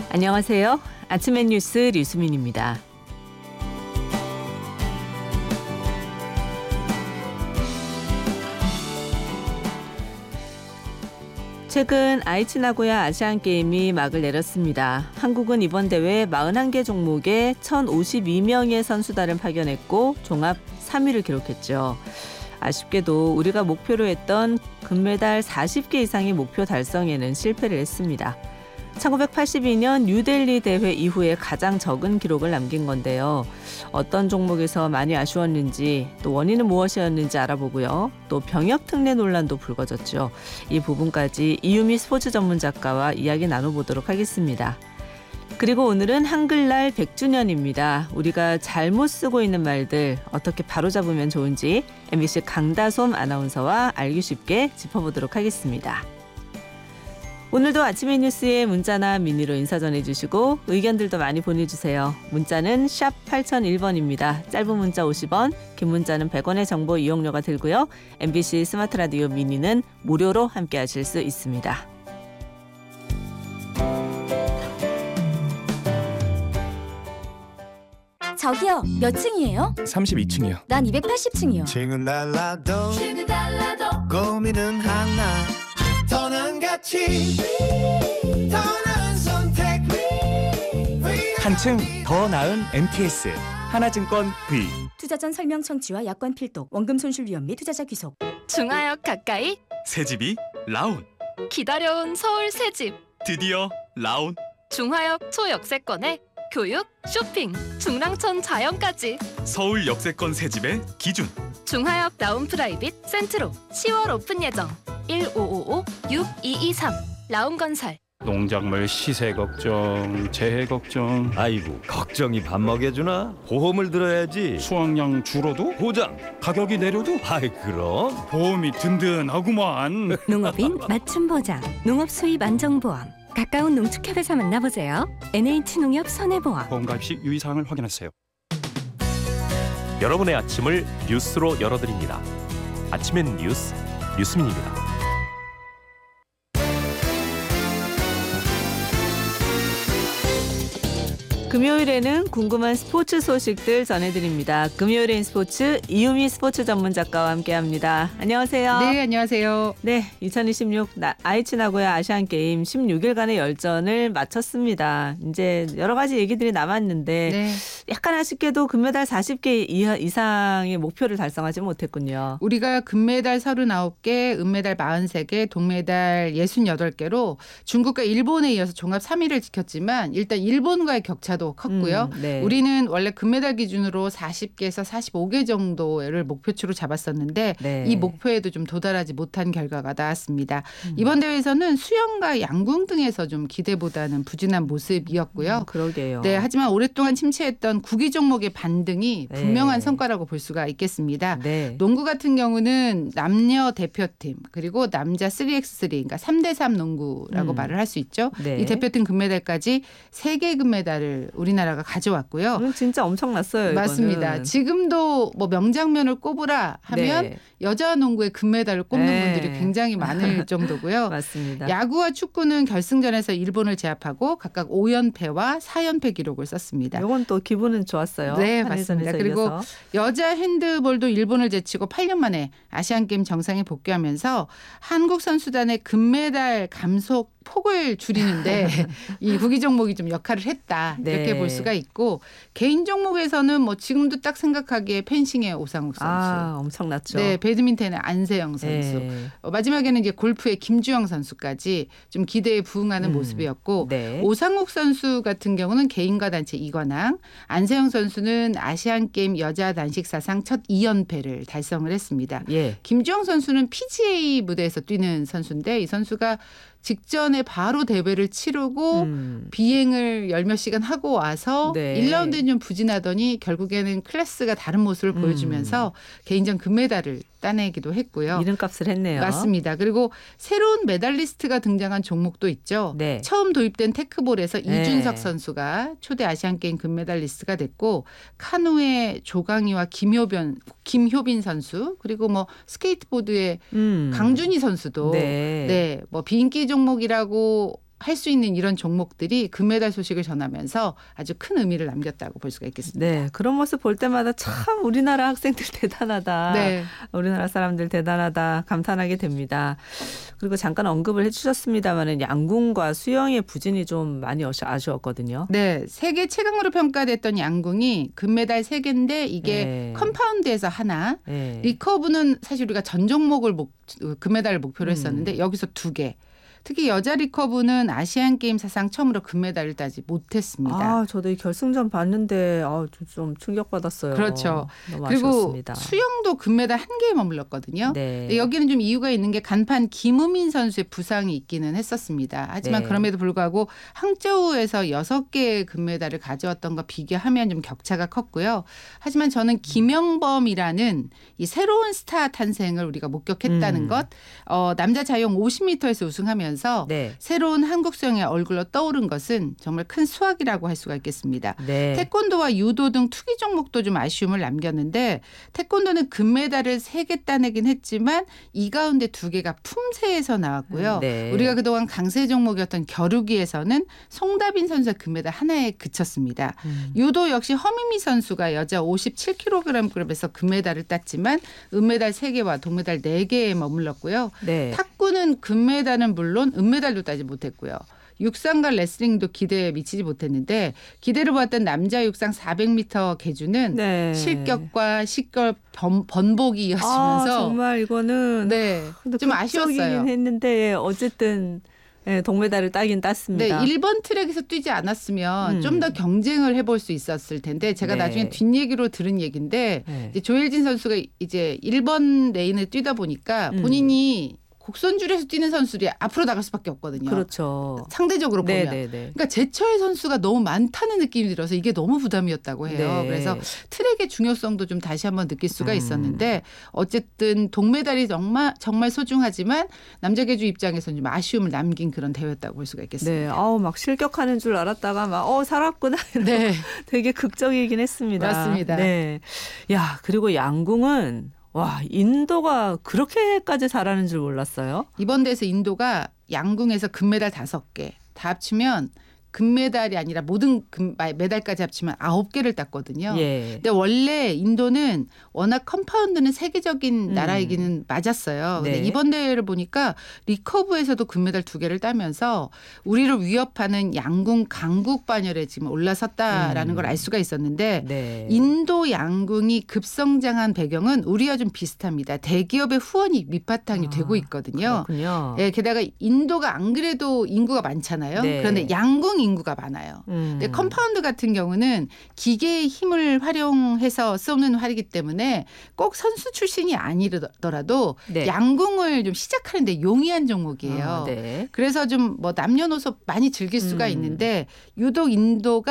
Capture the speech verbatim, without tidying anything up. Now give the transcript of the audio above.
안녕하세요. 아침의 뉴스 류수민입니다. 최근 아이치 나고야 아시안게임이 막을 내렸습니다. 한국은 이번 대회 사십일 개 종목에 천오십이 명의 선수단을 파견했고 종합 삼 위를 기록했죠. 아쉽게도 우리가 목표로 했던 금메달 사십 개 이상의 목표 달성에는 실패를 했습니다. 천구백팔십이 년 뉴델리 대회 이후에 가장 적은 기록을 남긴 건데요. 어떤 종목에서 많이 아쉬웠는지 또 원인은 무엇이었는지 알아보고요. 또 병역 특례 논란도 불거졌죠. 이 부분까지 이유미 스포츠 전문 작가와 이야기 나눠보도록 하겠습니다. 그리고 오늘은 한글날 백 주년입니다. 우리가 잘못 쓰고 있는 말들 어떻게 바로잡으면 좋은지 엠비씨 강다솜 아나운서와 알기 쉽게 짚어보도록 하겠습니다. 오늘도 아침의 뉴스에 문자나 미니로 인사 전해주시고 의견들도 많이 보내주세요. 문자는 샵 팔공공일 번입니다. 짧은 문자 오십 원, 긴 문자는 백 원의 정보 이용료가 들고요. 엠비씨 스마트 라디오 미니는 무료로 함께하실 수 있습니다. 저기요, 몇 층이에요? 삼십이 층이요. 난 이백팔십 층이요. 층은 달라도 고민은 하나 더는 가치 더 나은 선택 한층 더 나은 엠티에스 하나증권 V. 투자 전 설명 청취와 약관 필독, 원금 손실 위험 및 투자자 귀속. 중하역 가까이 새집이 라온. 기다려온 서울 새집. 드디어 라온. 중하역 초역세권에 교육, 쇼핑, 중랑천 자연까지. 서울 역세권 새집의 기준. 중하역 라운 프라이빗 센트로 시월 오픈 예정. 일오오오 육이이삼 라운건설. 농작물 시세 걱정, 재해 걱정, 아이고 걱정이 밥 먹여주나? 보험을 들어야지. 수확량 줄어도 보장. 가격이 내려도 아이 그럼 보험이 든든하구만. 농업인 맞춤 보장, 농업 수입 안정보험. 가까운 농축협에서 만나보세요. 엔에이치농협 손해보험. 보험 가입 시 유의사항을 확인하세요. 여러분의 아침을 뉴스로 열어드립니다. 아침엔 뉴스, 류수민입니다. 금요일에는 궁금한 스포츠 소식들 전해드립니다. 금요일엔 스포츠 이유미 스포츠 전문 작가와 함께합니다. 안녕하세요. 네, 안녕하세요. 네, 이천이십육 나, 아이치 나고야 아시안게임 십육 일간의 열전을 마쳤습니다. 이제 여러 가지 얘기들이 남았는데 네. 약간 아쉽게도 금메달 사십 개 이하, 이상의 목표를 달성하지 못했군요. 우리가 금메달 서른아홉 개, 은메달 마흔세 개, 동메달 예순여덟 개로 중국과 일본에 이어서 종합 삼 위를 지켰지만 일단 일본과의 격차도 컸고요. 음, 네. 우리는 원래 금메달 기준으로 사십 개에서 사십오 개 정도를 목표치로 잡았었는데 네. 이 목표에도 좀 도달하지 못한 결과가 나왔습니다. 음. 이번 대회에서는 수영과 양궁 등에서 좀 기대보다는 부진한 모습이었고요. 음, 그러게요. 네, 하지만 오랫동안 침체했던 구기 종목의 반등이 네. 분명한 성과라고 볼 수가 있겠습니다. 네. 농구 같은 경우는 남녀 대표팀 그리고 남자 쓰리 엑스 쓰리 그러니까 삼 대 삼 농구라고 음. 말을 할 수 있죠. 네. 이 대표팀 금메달까지 세 개 금메달을 우리나라가 가져왔고요. 음, 진짜 엄청났어요. 맞습니다. 이거는. 지금도 뭐 명장면을 꼽으라 하면 네. 여자 농구의 금메달을 꼽는 네. 분들이 굉장히 많을 정도고요. 맞습니다. 야구와 축구는 결승전에서 일본을 제압하고 각각 오 연패와 사 연패 기록을 썼습니다. 이건 또 기분은 좋았어요. 네, 한일전에서 맞습니다. 그리고 이어서. 여자 핸드볼도 일본을 제치고 팔 년 만에 아시안게임 정상에 복귀하면서 한국 선수단의 금메달 감속 폭을 줄이는데 이 구기 종목이 좀 역할을 했다 이렇게 네. 볼 수가 있고 개인 종목에서는 뭐 지금도 딱 생각하기에 펜싱의 오상욱 선수, 아, 엄청났죠. 네, 배드민턴의 안세영 선수, 네. 어, 마지막에는 이제 골프의 김주영 선수까지 좀 기대에 부응하는 음. 모습이었고 네. 오상욱 선수 같은 경우는 개인과 단체 이 관왕, 안세영 선수는 아시안게임 여자 단식 사상 첫 이 연패를 달성을 했습니다. 예. 김주영 선수는 피지에이 무대에서 뛰는 선수인데 이 선수가 직전에 바로 대회를 치르고 음. 비행을 열 몇 시간 하고 와서 네. 일 라운드는 좀 부진하더니 결국에는 클래스가 다른 모습을 음. 보여주면서 개인전 금메달을 따내기도 했고요. 이름값을 했네요. 맞습니다. 그리고 새로운 메달리스트가 등장한 종목도 있죠. 네. 처음 도입된 테크볼에서 네. 이준석 선수가 초대 아시안게임 금메달리스트가 됐고 카누의 조강희와 김효변, 김효빈 선수 그리고 뭐 스케이트보드의 음. 강준희 선수도 네. 네, 뭐 비인기 종목이라고 할 수 있는 이런 종목들이 금메달 소식을 전하면서 아주 큰 의미를 남겼다고 볼 수가 있겠습니다. 네, 그런 모습 볼 때마다 참 우리나라 학생들 대단하다. 네. 우리나라 사람들 대단하다 감탄하게 됩니다. 그리고 잠깐 언급을 해주셨습니다마는 양궁과 수영의 부진이 좀 많이 아쉬웠거든요. 네, 세계 최강으로 평가됐던 양궁이 금메달 세 개인데 이게 네. 컴파운드에서 하나, 네. 리커브는 사실 우리가 전 종목을 목, 금메달을 목표로 했었는데 음. 여기서 두 개. 특히 여자 리커브는 아시안 게임 사상 처음으로 금메달을 따지 못했습니다. 아, 저도 이 결승전 봤는데 아, 좀 충격받았어요. 그렇죠. 너무 그리고 아쉬웠습니다. 수영도 금메달 한 개에 머물렀거든요. 네. 근데 여기는 좀 이유가 있는 게 간판 김우민 선수의 부상이 있기는 했었습니다. 하지만 네. 그럼에도 불구하고 항저우에서 여섯 개의 금메달을 가져왔던 거 비교하면 좀 격차가 컸고요. 하지만 저는 김영범이라는 이 새로운 스타 탄생을 우리가 목격했다는 음. 것, 어, 남자 자영 오십 미터에서 우승하면서 네. 새로운 한국 수영의 얼굴로 떠오른 것은 정말 큰 수확이라고 할 수가 있겠습니다. 네. 태권도와 유도 등 투기 종목도 좀 아쉬움을 남겼는데 태권도는 금메달을 세 개 따내긴 했지만 이 가운데 두 개가 품새에서 나왔고요. 네. 우리가 그동안 강세 종목이었던 겨루기에서는 송다빈 선수의 금메달 하나에 그쳤습니다. 음. 유도 역시 허미미 선수가 여자 오십칠 킬로그램급에서 금메달을 땄지만 은메달 세 개와 동메달 네 개에 머물렀고요. 네. 탁구는 금메달은 물론 은메달도 따지 못했고요. 육상과 레슬링도 기대에 미치지 못했는데 기대를 보았던 남자 육상 사백 미터 계주는 네. 실격과 식결 번, 번복이 아, 이어지면서 정말 이거는 네, 좀 아쉬웠어요. 했는데 어쨌든 네, 동메달을 따긴 땄습니다. 네, 일 번 트랙에서 뛰지 않았으면 음. 좀 더 경쟁을 해볼 수 있었을 텐데 제가 네. 나중에 뒷얘기로 들은 얘기인데 네. 이제 조엘진 선수가 이제 일 번 레인을 뛰다 보니까 음. 본인이 곡선줄에서 뛰는 선수들이 앞으로 나갈 수밖에 없거든요. 그렇죠. 상대적으로 보면. 네, 네, 네. 그러니까 제처의 선수가 너무 많다는 느낌이 들어서 이게 너무 부담이었다고 해요. 네. 그래서 트랙의 중요성도 좀 다시 한번 느낄 수가 음. 있었는데 어쨌든 동메달이 정말 정말 소중하지만 남자 계주 입장에서는 좀 아쉬움을 남긴 그런 대회였다고 볼 수가 있겠습니다. 네, 아우 막 실격하는 줄 알았다가 막 어 살았구나. 네. 되게 극적이긴 했습니다. 맞습니다. 네, 야 그리고 양궁은 와 인도가 그렇게까지 잘하는 줄 몰랐어요. 이번 대회에서 인도가 양궁에서 금메달 다섯 개 다 합치면 금메달이 아니라 모든 금, 메달까지 합치면 아홉 개를 땄거든요. 예. 근데 원래 인도는 워낙 컴파운드는 세계적인 음. 나라이기는 맞았어요. 근데 네. 이번 대회를 보니까 리커브에서도 금메달 두 개를 따면서 우리를 위협하는 양궁 강국 반열에 지금 올라섰다라는 음. 걸 알 수가 있었는데 네. 인도 양궁이 급성장한 배경은 우리와 좀 비슷합니다. 대기업의 후원이 밑바탕이 아, 되고 있거든요. 그렇군요. 예, 게다가 인도가 안 그래도 인구가 많잖아요. 네. 그런데 양궁 인구가 많아요. 음. 근데 컴파운드 같은 경우는 기계의 힘을 활용해서 쏘는 활이기 때문에 꼭 선수 출신이 아니더라도 네. 양궁을 좀 시작하는데 용이한 종목이에요. 아, 네. 그래서 좀 뭐 남녀노소 많이 즐길 수가 음. 있는데 유독 인도가